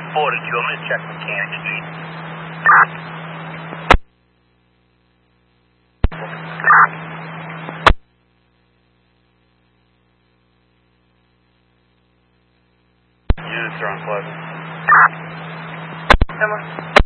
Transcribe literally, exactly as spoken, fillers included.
forwarded you. I'm going to check Mechanic Street. Units are on Pleasant. Emma.